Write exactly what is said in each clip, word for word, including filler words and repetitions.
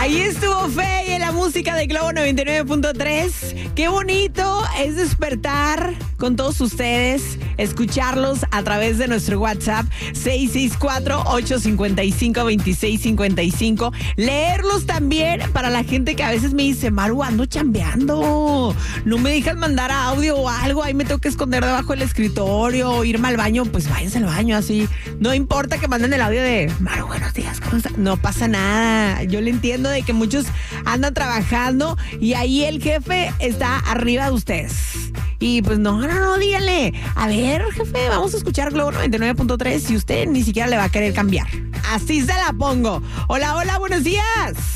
Ahí estuvo Fe en la música de Globo noventa y nueve punto tres. Qué bonito es despertar con todos ustedes, escucharlos a través de nuestro WhatsApp seis seis cuatro, ocho cinco cinco, dos seis cinco cinco. Leerlos también para la gente que a veces me dice, Maru, ando chambeando, no me dejas mandar audio o algo, ahí me tengo que esconder debajo del escritorio o irme al baño. Pues váyanse al baño, así. No importa que manden el audio de Maru, buenos días, ¿cómo estás? No pasa nada. Yo le entiendo de que muchos andan trabajando y ahí el jefe está arriba de ustedes. Y pues no, no, no, díganle, a ver, jefe, vamos a escuchar Globo noventa y nueve punto tres y usted ni siquiera le va a querer cambiar. Así se la pongo. Hola, hola, buenos días.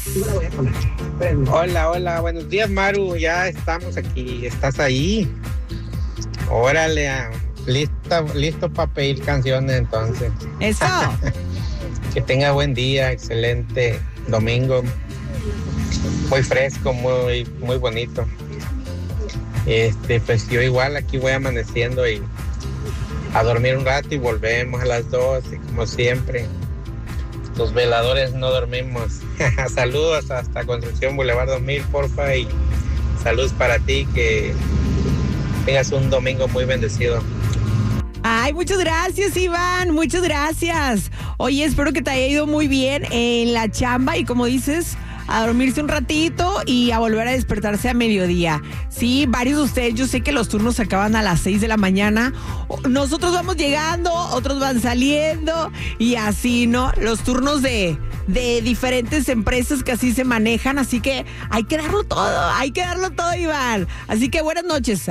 Hola, hola, buenos días, Maru. Ya estamos aquí. ¿Estás ahí? Órale, listo, listo para pedir canciones entonces. Eso. Que tenga buen día, excelente domingo. Muy fresco, muy, muy bonito. Este, pues yo igual aquí voy amaneciendo y a dormir un rato y volvemos a las doce, como siempre. Los veladores no dormimos. Saludos hasta Construcción Boulevard dos mil, porfa, y saludos para ti, que tengas un domingo muy bendecido. Ay, muchas gracias, Iván, muchas gracias. Oye, espero que te haya ido muy bien en la chamba y como dices, a dormirse un ratito y a volver a despertarse a mediodía. Sí, varios de ustedes, yo sé que los turnos se acaban a las seis de la mañana. Nosotros vamos llegando, otros van saliendo y así, ¿no? Los turnos de, de diferentes empresas que así se manejan, así que hay que darlo todo, hay que darlo todo, Iván. Así que buenas noches.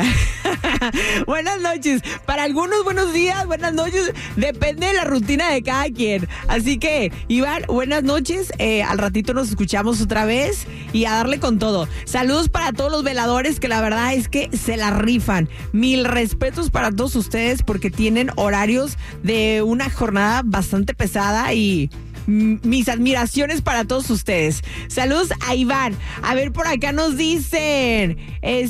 Buenas noches. Para algunos, buenos días, buenas noches. Depende de la rutina de cada quien. Así que, Iván, buenas noches. Eh, al ratito nos escuchamos otra vez y a darle con todo. Saludos para todos los veladores que la verdad es que se la rifan. Mil respetos para todos ustedes porque tienen horarios de una jornada bastante pesada y mis admiraciones para todos ustedes. Saludos a Iván. A ver, por acá nos dicen,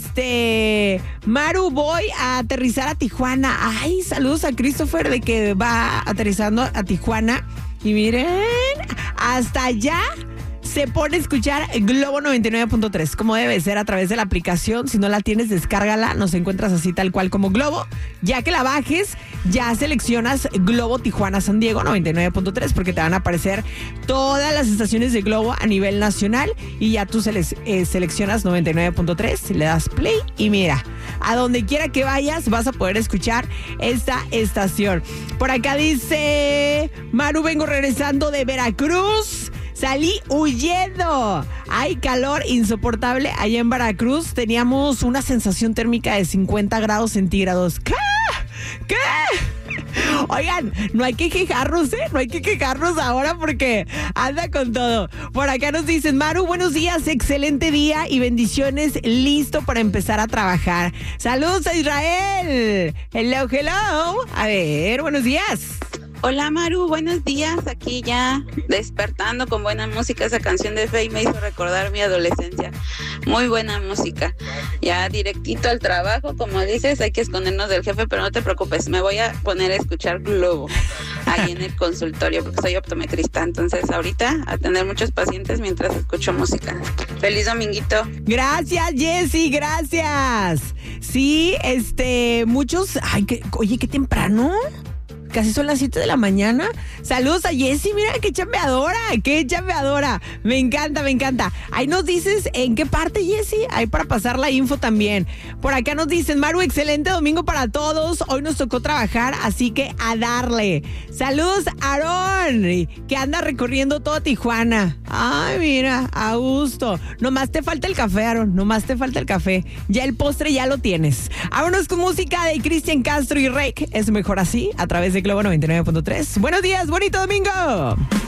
este, Maru, voy a aterrizar a Tijuana. Ay, saludos a Christopher de que va aterrizando a Tijuana. Y miren, hasta allá se pone a escuchar Globo noventa y nueve punto tres, como debe ser a través de la aplicación. Si no la tienes, descárgala, nos encuentras así tal cual como Globo. Ya que la bajes, ya seleccionas Globo Tijuana San Diego noventa y nueve punto tres, porque te van a aparecer todas las estaciones de Globo a nivel nacional y ya tú sele- eh, seleccionas noventa y nueve punto tres, le das play y mira, a donde quiera que vayas vas a poder escuchar esta estación. Por acá dice, Maru, vengo regresando de Veracruz. Salí huyendo. Hay calor insoportable allá en Veracruz. Teníamos una sensación térmica de cincuenta grados centígrados. ¿Qué? ¿Qué? Oigan, no hay que quejarnos, ¿eh? No hay que quejarnos ahora porque anda con todo. Por acá nos dicen, Maru, buenos días, excelente día y bendiciones, listo para empezar a trabajar. Saludos a Israel. Hello, hello. A ver, buenos días. Hola Maru, buenos días, aquí ya despertando con buena música. Esa canción de Faye me hizo recordar mi adolescencia, muy buena música. Ya directito al trabajo, como dices, hay que escondernos del jefe, pero no te preocupes, me voy a poner a escuchar Globo ahí en el consultorio porque soy optometrista, entonces ahorita a tener muchos pacientes mientras escucho música. Feliz dominguito. Gracias, Jessy, gracias. Sí, este, muchos, ay, que, oye, qué temprano. Casi son las siete de la mañana. Saludos a Jessy, mira qué chambeadora, qué chambeadora. Me encanta, me encanta. Ahí nos dices en qué parte, Jessy, ahí para pasar la info también. Por acá nos dicen, Maru, excelente domingo para todos. Hoy nos tocó trabajar, así que a darle. Saludos a Aarón, que anda recorriendo toda Tijuana. Ay, mira, a gusto. Nomás te falta el café, Aarón, nomás te falta el café. Ya el postre ya lo tienes. Vámonos con música de Cristian Castro y Rake. Es mejor así, a través de Globo noventa y nueve punto tres. Buenos días, bonito domingo.